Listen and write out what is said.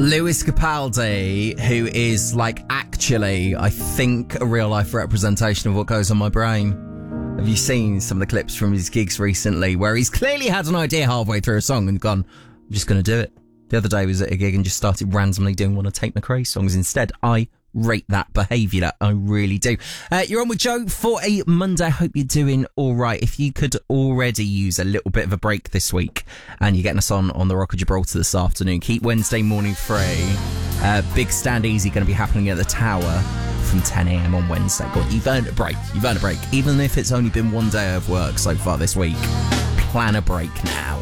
Lewis Capaldi, who is actually, I think, a real life representation of what goes on my brain. Have you seen some of the clips from his gigs recently where he's clearly had an idea halfway through a song and gone, I'm just going to do it. The other day he was at a gig and just started randomly doing one of Tate McRae songs instead. I rate that behaviour, I really do. You're on with Joe for a Monday. Hope you're doing all right. If you could already use a little bit of a break this week and you're getting us on the Rock of Gibraltar this afternoon, keep Wednesday morning free. Big Stand Easy going to be happening at the Tower from 10 a.m. on Wednesday. Go on, you've earned a break. Even if it's only been one day of work so far this week. Plan a break now.